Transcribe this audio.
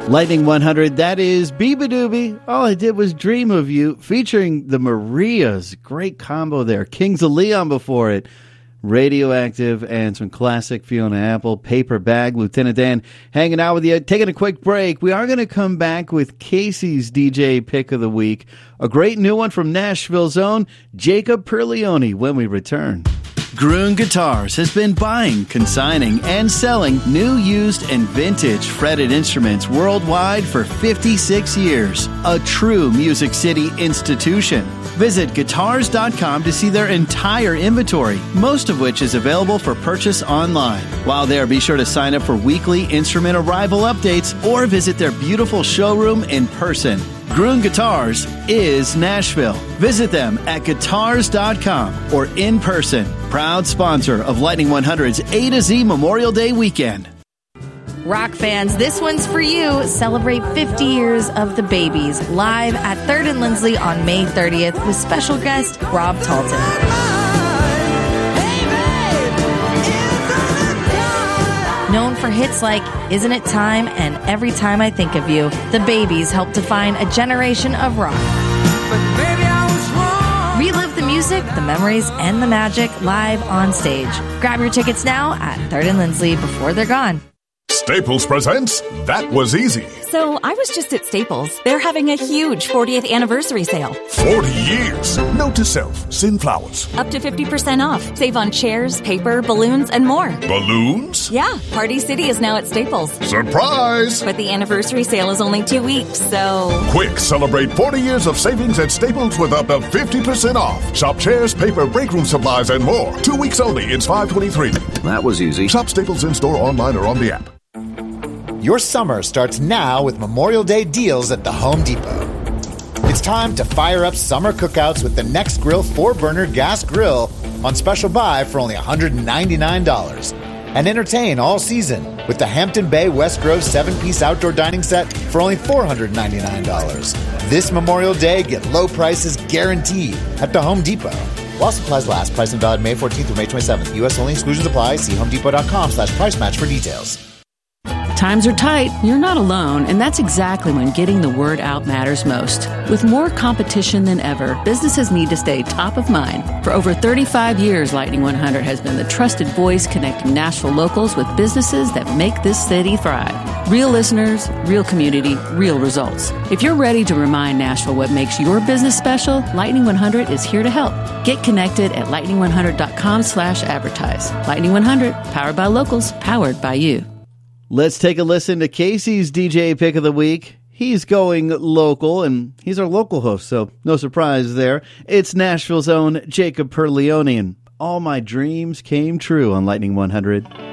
Lightning 100, that is Biba Doobie. All I did was dream of you, featuring the Marias. Great combo there. Kings of Leon before it. Radioactive and some classic Fiona Apple. Paper Bag, Lieutenant Dan hanging out with you. Taking a quick break. We are going to come back with Casey's DJ Pick of the Week. A great new one from Nashville's own Jacob Perleone when we return. Gruen Guitars has been buying, consigning, and selling new, used, and vintage fretted instruments worldwide for 56 years. A true Music City institution. Visit guitars.com to see their entire inventory, most of which is available for purchase online. While there, be sure to sign up for weekly instrument arrival updates or visit their beautiful showroom in person. Gruen Guitars is Nashville. Visit them at guitars.com or in person. Proud sponsor of Lightning 100's A to Z Memorial Day weekend. Rock fans, this one's for you. Celebrate 50 years of the Babies live at 3rd and Lindsley on May 30th with special guest Rob Talton. Known for hits like Isn't It Time and Every Time I Think of You, the Babies helped define a generation of rock. Relive the music, the memories, and the magic live on stage. Grab your tickets now at 3rd and Lindsley before they're gone. Staples presents That Was Easy. So I was just at Staples. They're having a huge 40th anniversary sale. 40 years. Note to self, send flowers. Up to 50% off. Save on chairs, paper, balloons, and more. Balloons? Yeah, Party City is now at Staples. Surprise! But the anniversary sale is only 2 weeks, so... Quick, celebrate 40 years of savings at Staples with up to 50% off. Shop chairs, paper, break room supplies, and more. 2 weeks only. It's $5.23. That was easy. Shop Staples in-store, online, or on the app. Your summer starts now with Memorial Day deals at the Home Depot. It's time to fire up summer cookouts with the Next Grill 4-burner gas grill on special buy for only $199. And entertain all season with the Hampton Bay West Grove 7-piece outdoor dining set for only $499. This Memorial Day, get low prices guaranteed at the Home Depot. While supplies last, price and valid May 14th through May 27th. U.S. only, exclusions apply. See homedepot.com/price match for details. Times are tight, you're not alone, and that's exactly when getting the word out matters most. With more competition than ever, businesses need to stay top of mind. For over 35 years, Lightning 100 has been the trusted voice connecting Nashville locals with businesses that make this city thrive. Real listeners, real community, real results. If you're ready to remind Nashville what makes your business special, Lightning 100 is here to help. Get connected at lightning100.com/advertise. Lightning 100, powered by locals, powered by you. Let's take a listen to Casey's DJ Pick of the Week. He's going local, and he's our local host, so no surprise there. It's Nashville's own Jacob Perleone, and all my dreams came true on Lightning 100.